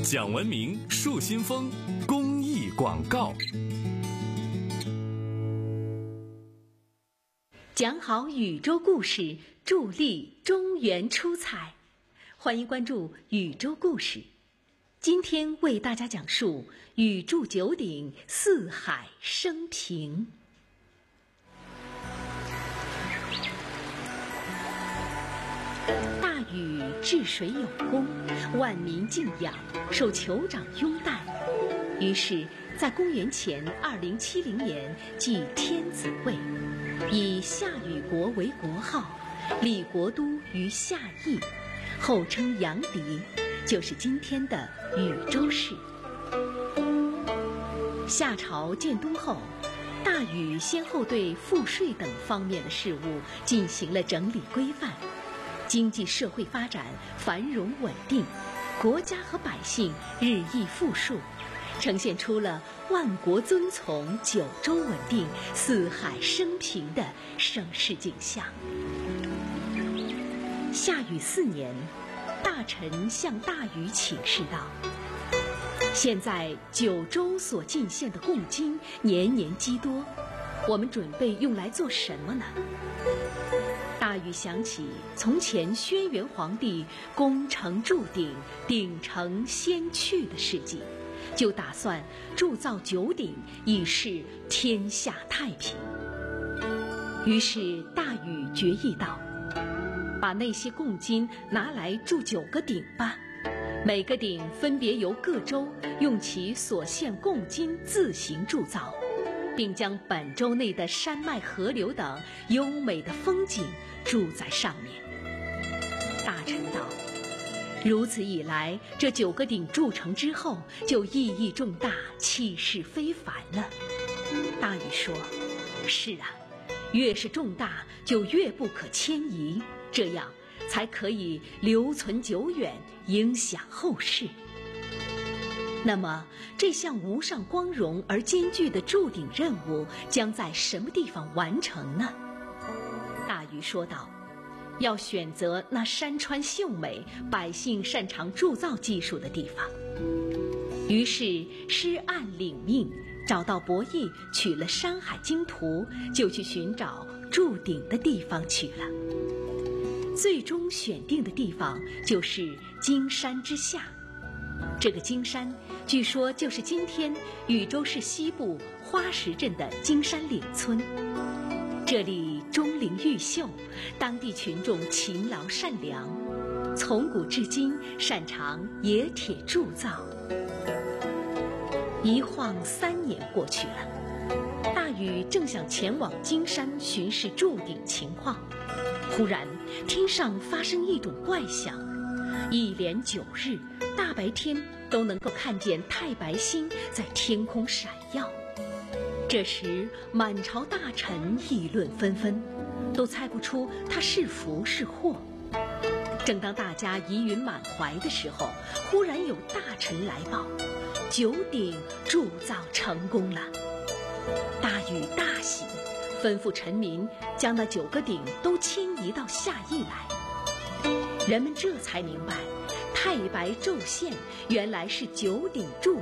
讲文明树新风公益广告。 讲好宇宙故事，助力中原出彩。欢迎关注宇宙故事。今天为大家讲述宇柱九鼎，四海升平。大禹治水有功，万民敬仰，受酋长拥戴。于是在公元前2070年即天子位，以夏禹国为国号，立国都于夏邑，后称阳翟，就是今天的禹州市。夏朝建都后，大禹先后对赋税等方面的事务进行了整理规范，经济社会发展繁荣稳定，国家和百姓日益富庶，呈现出了万国遵从、九州稳定、四海升平的盛世景象。夏禹4年，大臣向大禹请示道：现在九州所进献的贡金年年积多，我们准备用来做什么呢？大禹想起从前轩辕皇帝功成铸鼎，鼎成先去的事迹，就打算铸造九鼎，以示天下太平。于是大禹决议道：把那些贡金拿来铸9个鼎吧，每个鼎分别由各州用其所献贡金自行铸造，并将本州内的山脉河流等优美的风景铸在上面。大臣道：如此一来，这9个鼎铸成之后，就意义重大，气势非凡了。大禹说：是啊，越是重大，就越不可迁移，这样才可以留存久远，影响后世。那么这项无上光荣而艰巨的铸鼎任务将在什么地方完成呢？大禹说道：要选择那山川秀美、百姓擅长铸造技术的地方。于是施按领命，找到伯益，取了山海经图，就去寻找铸鼎的地方去了。最终选定的地方就是荆山之下。这个荆山据说就是今天禹州市西部花石镇的荆山岭村。这里钟灵毓秀，当地群众勤劳善良，从古至今擅长冶铁铸造。一晃3年过去了，大禹正想前往荆山巡视铸鼎情况，忽然天上发生一种怪象，一连9日，大白天都能够看见太白星在天空闪耀。这时满朝大臣议论纷纷，都猜不出他是福是祸。正当大家疑云满怀的时候，忽然有大臣来报，9鼎铸造成功了。大禹大喜，吩咐臣民将那9个鼎都迁移到夏邑来。人们这才明白，太白昼现原来是9鼎铸